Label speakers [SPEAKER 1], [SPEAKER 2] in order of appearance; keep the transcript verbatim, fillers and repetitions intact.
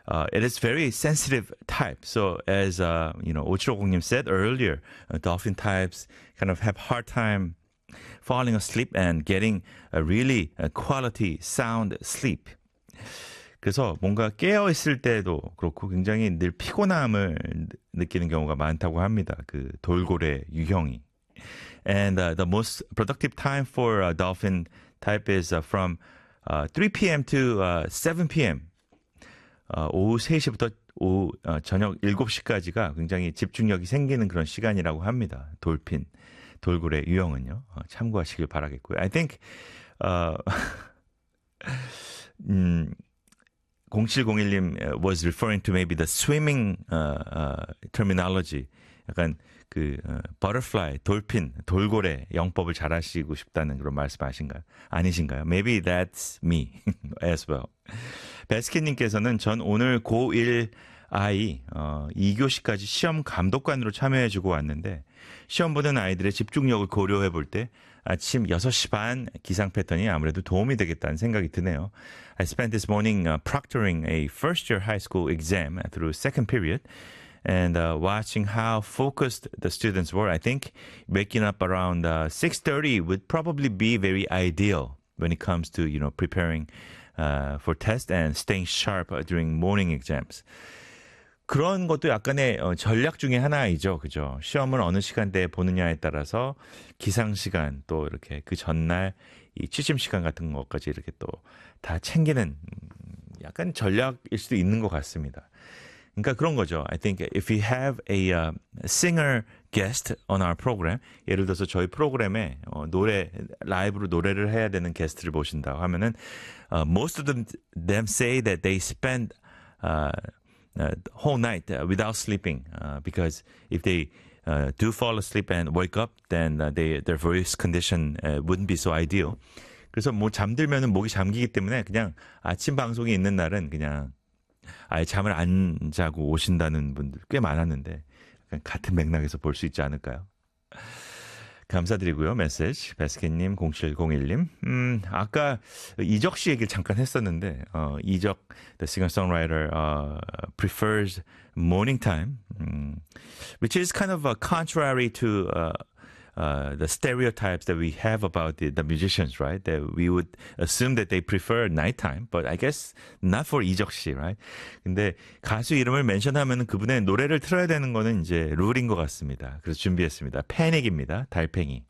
[SPEAKER 1] uh, it is very sensitive type. So as uh, you know, 오칠오공님 said earlier, uh, dolphin types kind of have hard time falling asleep and getting a really uh, quality sound sleep. 그래서 뭔가 깨어 있을 때도 그렇고 굉장히 늘 피곤함을 느끼는 경우가 많다고 합니다. 그 돌고래 유형이. And uh, the most productive time for a dolphin type is uh, from uh, three p.m. to uh, seven p.m. 어, 오후 세 시부터 오후 어, 저녁 일곱 시까지가 굉장히 집중력이 생기는 그런 시간이라고 합니다. 돌핀, 돌고래 유형은요. 어, 참고하시길 바라겠고요. I think uh, 음, 공칠공일님 was referring to maybe the swimming uh, uh, terminology. 약간 그 uh, butterfly, 돌핀, 돌고래 영법을 잘 하시고 싶다는 그런 말씀하신가요? 아니신가요? Maybe that's me as well. 베스킨님께서는 전 오늘 고일 아이 어, 이 교시까지 시험 감독관으로 참여해주고 왔는데 시험 보는 아이들의 집중력을 고려해 볼 때 아침 여섯 시 반 기상 패턴이 아무래도 도움이 되겠다는 생각이 드네요. I spent this morning uh, proctoring a first year high school exam through second period. And uh, watching how focused the students were, I think waking up around uh, six thirty would probably be very ideal when it comes to, you know, preparing uh, for tests and staying sharp during morning exams. 그런 것도 약간의 어, 전략 중에 하나이죠. 그죠? 시험을 어느 시간대에 보느냐에 따라서 기상 시간 또 이렇게 그 전날 이 취침 시간 같은 것까지 이렇게 또 다 챙기는 약간 전략일 수도 있는 것 같습니다. 그러니까 그런 거죠. I think if we have a uh, singer guest on our program, 예를 들어서 저희 프로그램에 어, 노래 라이브로 노래를 해야 되는 게스트를 모신다고 하면은 uh, most of them them say that they spend uh, uh, whole night uh, without sleeping uh, because if they uh, do fall asleep and wake up, then uh, they, their voice condition uh, wouldn't be so ideal. 그래서 뭐 잠들면은 목이 잠기기 때문에 그냥 아침 방송이 있는 날은 그냥 아예 잠을 안 자고 오신다는 분들 꽤 많았는데 같은 맥락에서 볼 수 있지 않을까요? 감사드리고요. 메시지 베스킨님 공칠공일님 음, 아까 이적 씨 얘기를 잠깐 했었는데 어, 이적 the singer-songwriter uh, prefers morning time um, which is kind of uh, contrary to uh, Uh, the stereotypes that we have about the, the musicians, right? That we would assume that they prefer nighttime, but I guess not for 이적 씨, right? 근데 가수 이름을 멘션하면 그분의 노래를 틀어야 되는 거는 이제 룰인 것 같습니다. 그래서 준비했습니다. 패닉입니다. 달팽이.